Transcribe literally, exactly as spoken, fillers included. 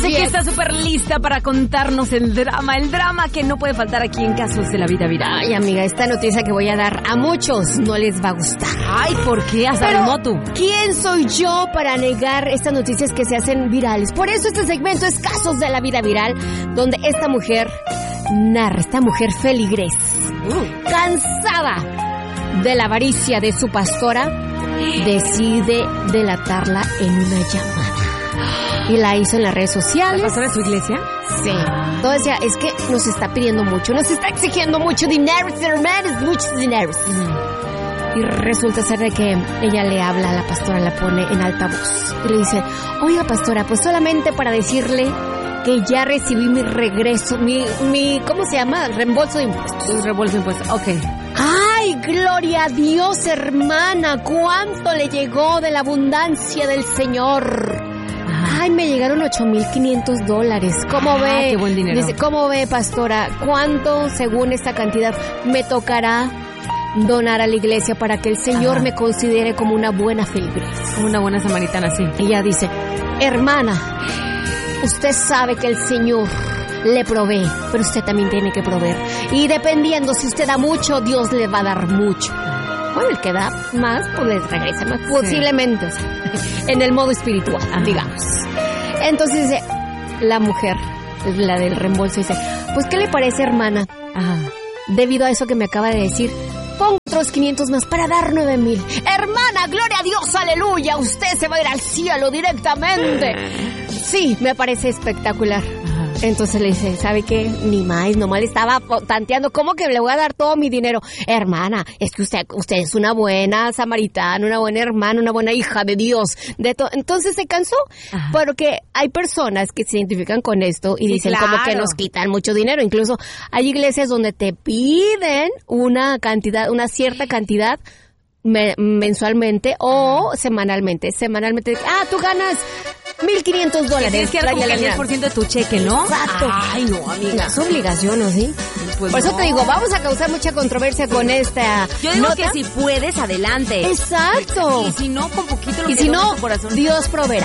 sé que está súper lista para contarnos el drama, el drama que no puede faltar aquí en Casos de la Vida Viral. Ay, amiga, esta noticia que voy a dar a muchos no les va a gustar. Ay, ¿por qué? Hasta el moto. ¿Quién soy yo para negar estas noticias que se hacen virales? Por eso este segmento es Casos de la Vida Viral, donde esta mujer narra, esta mujer feligrés, uh. cansada de la avaricia de su pastora, decide delatarla en una llamada. Y la hizo en las redes sociales. ¿La pastora de su iglesia? Sí. Entonces decía, es que nos está pidiendo mucho, nos está exigiendo mucho dinero, hermanos, mucho dinero. Uh-huh. Y resulta ser de que ella le habla a la pastora, la pone en altavoz. Y le dice, oiga pastora, pues solamente para decirle que ya recibí mi regreso, mi, mi, ¿cómo se llama? Reembolso de impuestos. Un reembolso de impuestos, ok. ¡Ay, gloria a Dios, hermana! ¿Cuánto le llegó de la abundancia del Señor? Ajá. Ay, me llegaron ocho mil quinientos dólares. ¿Cómo ah, ve? Qué buen dinero. Dice, ¿cómo ve, pastora? ¿Cuánto, según esta cantidad, me tocará donar a la iglesia para que el Señor Ajá. me considere como una buena feligres? Como una buena samaritana, sí. Ella dice, hermana, usted sabe que el Señor le provee, pero usted también tiene que proveer. Y dependiendo, si usted da mucho, Dios le va a dar mucho. Bueno, el que da más, pues les regresa más. Sí. Posiblemente, en el modo espiritual, Ajá. digamos. Entonces dice, la mujer, la del reembolso, dice, pues, ¿qué le parece, hermana? Ajá. Debido a eso que me acaba de decir, pongo otros quinientos más para dar nueve mil. Hermana, gloria a Dios, aleluya, usted se va a ir al cielo directamente. Sí, me parece espectacular. Ajá. Entonces le dice, ¿sabe qué? Ni más, nomás le estaba tanteando, ¿cómo que le voy a dar todo mi dinero? Hermana, es que usted usted es una buena samaritana, una buena hermana, una buena hija de Dios. De to- Entonces se cansó, Ajá. porque hay personas que se identifican con esto y sí, dicen claro. como que nos quitan mucho dinero. Incluso hay iglesias donde te piden una cantidad, una cierta cantidad me- mensualmente o semanalmente. Semanalmente, ah, tú ganas mil quinientos dólares. Tienes que dar como el diez por ciento de tu cheque, ¿no? Exacto. Ay, no, amiga. Es obligación, ¿no? ¿Sí? Pues por no. eso te digo, vamos a causar mucha controversia con esta Yo digo nota. que si puedes, adelante. Exacto. Y si no, con poquito lo Y que si no, tu corazón. Dios proveerá.